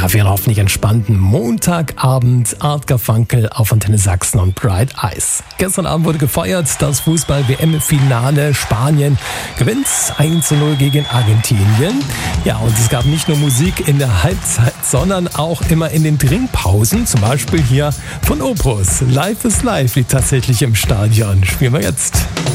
Ja, für einen hoffentlich entspannten Montagabend. Art Garfunkel auf Antenne Sachsen und Bright Eyes. Gestern Abend wurde gefeiert, das Fußball-WM-Finale. Spanien gewinnt 1:0 gegen Argentinien. Ja, und es gab nicht nur Musik in der Halbzeit, sondern auch immer in den Trinkpausen. Zum Beispiel hier von Opus. Life is Life liegt tatsächlich im Stadion. Spielen wir jetzt.